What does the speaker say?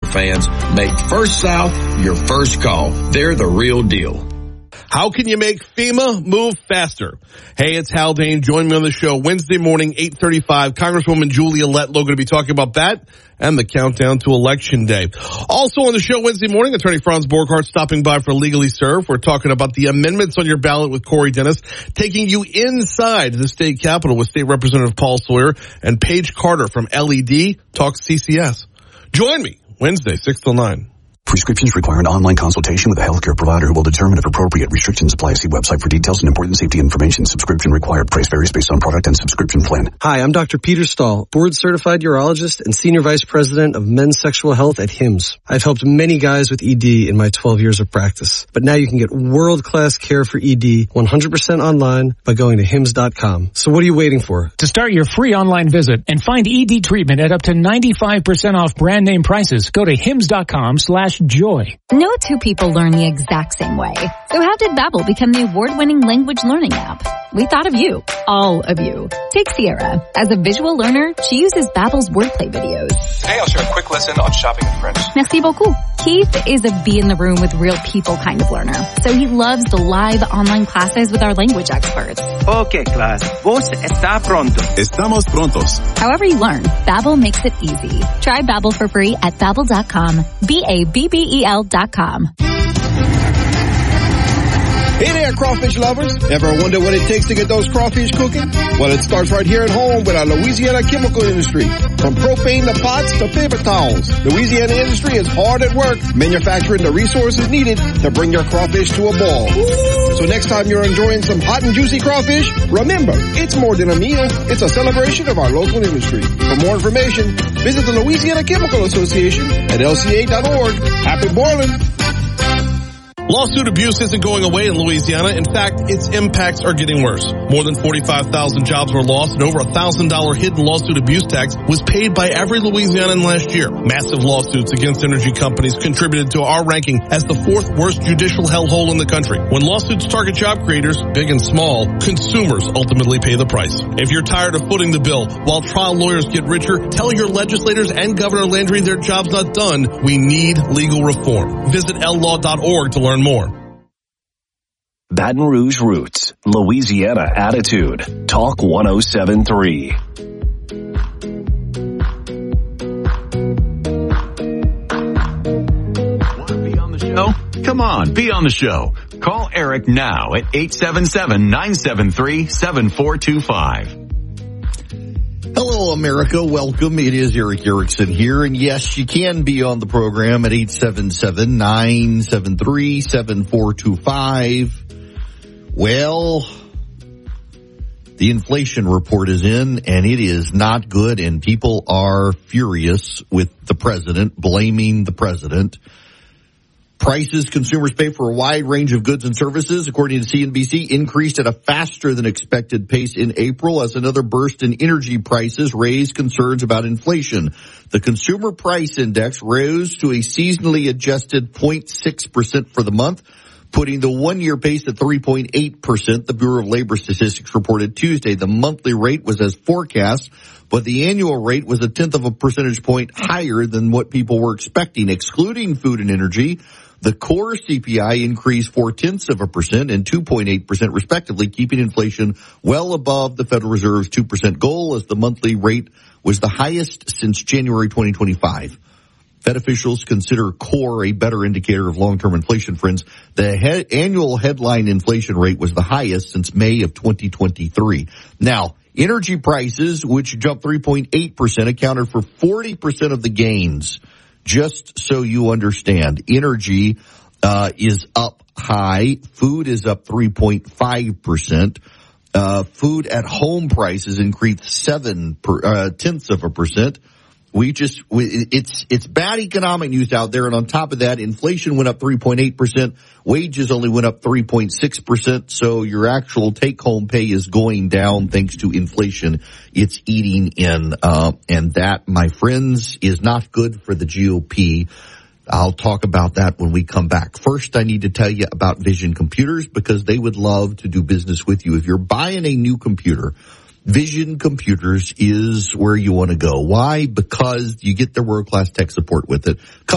fans, make First South your first call. They're the real deal. How can you make FEMA move faster? Hey, it's Haldane. Join me on the show Wednesday morning, 8:35. Congresswoman Julia Letlow going to be talking about that and the countdown to Election Day. Also on the show Wednesday morning, Attorney Franz Borghardt stopping by for Legally Serve. We're talking about the amendments on your ballot with Corey Dennis, taking you inside the state capitol with State Representative Paul Sawyer, and Paige Carter from LED talks CCS. Join me Wednesday, 6 till 9. Prescriptions require an online consultation with a healthcare provider who will determine if appropriate. Restrictions apply. See website for details and important safety information. Subscription required. Price varies based on product and subscription plan. Hi, I'm Dr. Peter Stahl, board-certified urologist and Senior Vice President of Men's Sexual Health at HIMSS. I've helped many guys with ED in my 12 years of practice. But now you can get world-class care for ED 100% online by going to HIMSS.com. So what are you waiting for? To start your free online visit and find ED treatment at up to 95% off brand name prices, go to HIMSS.com/joy. No two people learn the exact same way. So how did Babbel become the award-winning language learning app? We thought of you. All of you. Take Sierra. As a visual learner, she uses Babbel's wordplay videos. Today I'll share a quick lesson on shopping in French. Merci beaucoup. Keith is a be in the room with real people kind of learner. So he loves the live online classes with our language experts. Okay, class. Vos está pronto. Estamos prontos. However you learn, Babbel makes it easy. Try Babbel for free at Babbel.com. BABBEL.com. Hey there, crawfish lovers. Ever wonder what it takes to get those crawfish cooking? Well, it starts right here at home with our Louisiana chemical industry. From propane to pots to paper towels, Louisiana industry is hard at work manufacturing the resources needed to bring your crawfish to a boil. So next time you're enjoying some hot and juicy crawfish, remember, it's more than a meal. It's a celebration of our local industry. For more information, visit the Louisiana Chemical Association at lca.org. Happy boiling. Lawsuit abuse isn't going away in Louisiana. In fact, its impacts are getting worse. More than 45,000 jobs were lost, and over $1,000 hidden lawsuit abuse tax was paid by every Louisianan last year. Massive lawsuits against energy companies contributed to our ranking as the fourth worst judicial hellhole in the country. When lawsuits target job creators, big and small, consumers ultimately pay the price. If you're tired of footing the bill while trial lawyers get richer, tell your legislators and Governor Landry their job's not done. We need legal reform. Visit llaw.org to learn more. Baton Rouge Roots, Louisiana Attitude, Talk 107.3. Want to be on the show? Come on, be on the show. Call Eric now at 877-973-7425. Hello, America. Welcome. It is Eric Erickson here. And yes, you can be on the program at 877-973-7425. Well, the inflation report is in, and it is not good, and people are furious with the president, blaming the president. Prices consumers pay for a wide range of goods and services, according to CNBC, increased at a faster than expected pace in April as another burst in energy prices raised concerns about inflation. The Consumer Price Index rose to a seasonally adjusted 0.6% for the month, putting the one-year pace at 3.8%, the Bureau of Labor Statistics reported Tuesday. The monthly rate was as forecast, but the annual rate was 0.1 of a percentage point higher than what people were expecting. Excluding food and energy, the core CPI increased 0.4% and 2.8% respectively, keeping inflation well above the Federal Reserve's 2% goal, as the monthly rate was the highest since January 2025. Fed officials consider core a better indicator of long-term inflation, friends. The annual headline inflation rate was the highest since May of 2023. Now, energy prices, which jumped 3.8%, accounted for 40% of the gains. Just so you understand, energy is up high. Food is up 3.5%. Food at home prices increased 0.7%. It's bad economic news out there, and on top of that, inflation went up 3.8%. Wages only went up 3.6%. So your actual take-home pay is going down thanks to inflation. It's eating in, and that, my friends, is not good for the GOP. I'll talk about that when we come back. First, I need to tell you about Vision Computers, because they would love to do business with you. If you're buying a new computer, Vision Computers is where you want to go. Why? Because you get their world-class tech support with it.